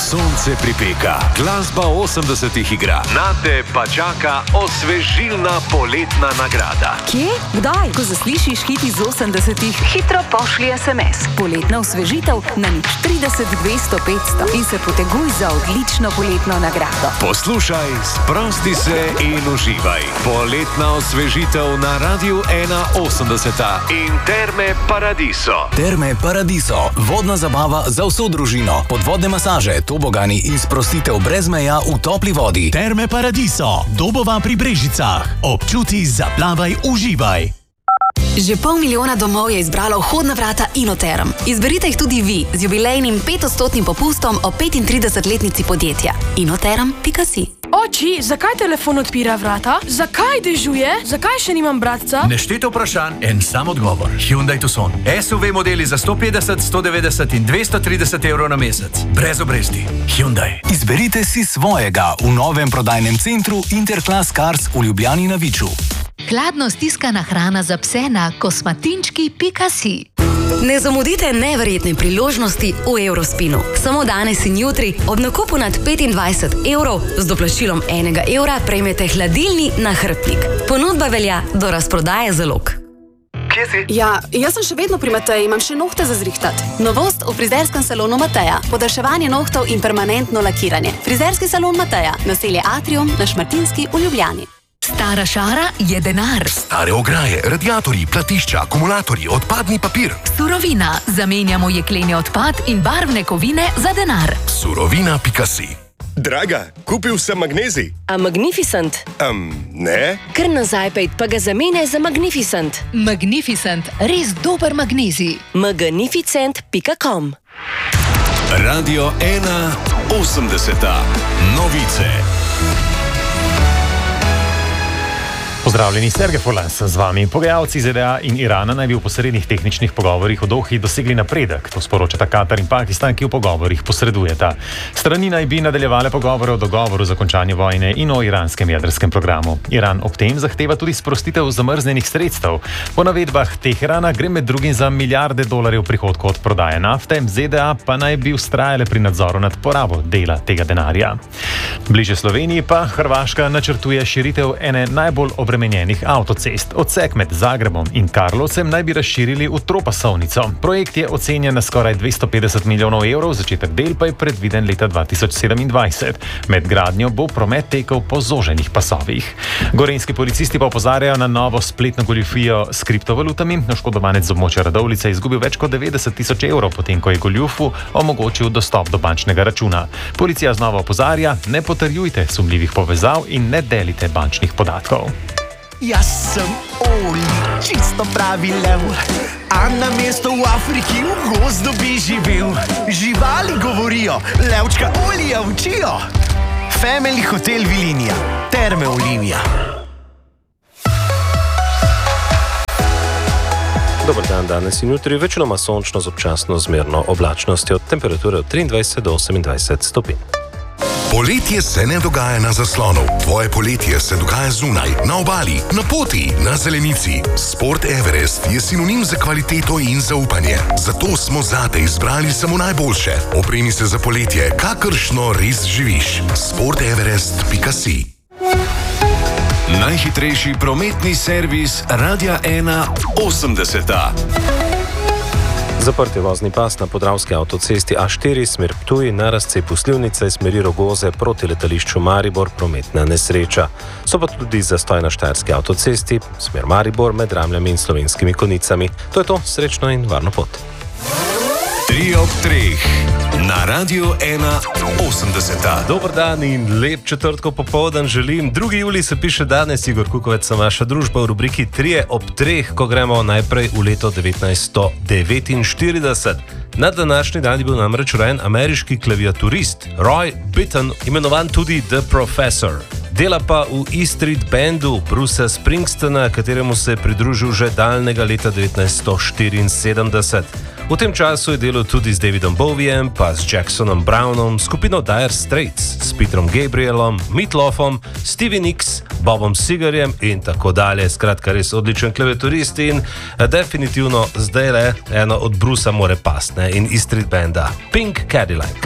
Sonce pripeka, glasba 80-ih igra. Nate pa čaka osvežilna poletna nagrada. Kje? Kdaj? Ko zaslišiš hit iz 80-ih, hitro pošlji SMS. Poletna osvežitev na 030 200 500 in se poteguj za odlično poletno nagrado. Poslušaj, sprosti se in uživaj. Poletna osvežitev na Radiu 180 in Terme Paradiso. Terme Paradiso, vodna zabava za vso družino, podvodne masaže, tobogani in sprostitev brez meja v topli vodi. Terme Paradiso, Dobova pri Brežicah. Občuti, zaplavaj, uživaj. Že 500 000 domov je izbralo vhodna vrata Inoterm. Izberite jih tudi vi z jubilejnim 5% popustom o 35-letnici podjetja. Inoterm.si. Oči, zakaj telefon odpira vrata? Zakaj dežuje? Zakaj še nimam bratca? Neštete vprašanj, en sam odgovor. Hyundai Tucson. SUV modeli za 150, 190 in 230 evrov na mesec. Brez obresti. Hyundai. Izberite si svojega v novem prodajnem centru Interclass Cars v Ljubljani na Viču. Hladno stiskana hrana za pse na kosmatinčki.si. Ne zamudite neverjetne priložnosti v Eurospinu. Samo danes in jutri ob nakupu nad 25 evrov z doplačilom 1 evra prejmete hladilni nahrbtnik. Ponudba velja do razprodaje zalog. Kje si? Ja, jaz sem še vedno pri Mateji, imam še nohte za zrihtat. Novost v frizerskem salonu Mateja. Podaljševanje nohtov in permanentno lakiranje. Frizerski salon Mateja, naselje Atrium na Šmartinski v Ljubljani. Stara šara je denar. Stare ograje, radiatorji, platišča, akumulatorji, odpadni papir. Surovina. Zamenjamo jekleni odpad in barvne kovine za denar. Surovina.si. Draga, kupil sem magnezij. A Magnificent? Ne. Kar nazaj pejt, pa ga zamenjaj za Magnificent. Magnificent, res dober magnezij. Magnificent.com. Radio 180. Novice. Pozdravljeni, Sergej Furlan z vami. Pogajalci ZDA in Irana naj bi v posrednih tehničnih pogovorih o Dohi dosegli napredek. To sporočata Katar in Pakistan, ki v pogovorih posredujeta. Strani naj bi nadaljevale pogovore o dogovoru za končanje vojne in o iranskem jedrskem programu. Iran ob tem zahteva tudi sprostitev zamrznenih sredstev. Po navedbah Teherana gre med drugim za milijarde dolarjev prihodkov od prodaje nafte, ZDA pa naj bi vztrajale pri nadzoru nad porabo dela tega denarja. Bliže Sloveniji pa Hrvaška načrtuje širitev ene najbolj obremenjenih avtocest. Odsek med Zagrebom in Karlovcem naj bi razširili v tropasovnico. Projekt je ocenjen na skoraj 250 milijonov evrov, začetek del pa je predviden leta 2027. Med gradnjo bo promet tekel po zoženih pasovih. Gorenjski policisti pa opozarjajo na novo spletno goljufijo s kriptovalutami. Oškodovanec z območja Radovljice je izgubil več kot 90 000 evrov, potem ko je goljufu omogočil dostop do bančnega računa. Policija znova opozarja, ne potrjujte sumljivih povezav in ne delite bančnih podatkov. Jaz sem Oli, čisto pravi lev, a na mesto v Afriki v gozdu bi živel. Živali govorijo, levčka Olija učijo. Family Hotel Vilinija, Terme Olivija. Dobar dan, danes in jutri večinoma sončno z občasno zmerno oblačnostjo, temperature od 23 do 28 stopinj. Poletje se ne dogaja na zaslonu. Tvoje poletje se dogaja zunaj, na obali, na poti, na zelenici. Sport Everest je sinonim za kvaliteto in zaupanje. Zato smo zate izbrali samo najboljše. Opremi se za poletje, kakršno res živiš. sporteverest.si. Najhitrejši prometni servis Radia 180. Zaprt je vozni pas na podravski avtocesti A4, smer Ptuj, na razcepu Slivnice, smeri Rogoze proti letališču Maribor, prometna nesreča. So pa tudi zastoj na Štajerski avtocesti, smer Maribor, med Ramljami in Slovenskimi Konjicami. To je to, srečno in varno pot. 3 ob 3 na Radiu 180. Dober dan in lep četrtkov popoldan želim. 2. julij se piše danes, Igor Kukovec, sem vaša družba v rubriki 3 ob 3, ko gremo najprej v leto 1949. Na današnji dan je bil namreč rojen ameriški klaviaturist Roy Bittan, imenovan tudi The Professor. Dela pa v E Street Bandu Brucea Springsteena, kateremu se je pridružil že daljnega leta 1974. V tem času je delal tudi z Davidom Bowiem, pa z Jacksonom Brownom, skupino Dire Straits, s Petrom Gabrielom, Meatloafom, Stevie Nicks, Bobom Segerjem in tako dalje. Skratka, res odličen klaviaturist in definitivno zdaj le eno od Brucea more past, in E Street Banda, Pink Cadillac.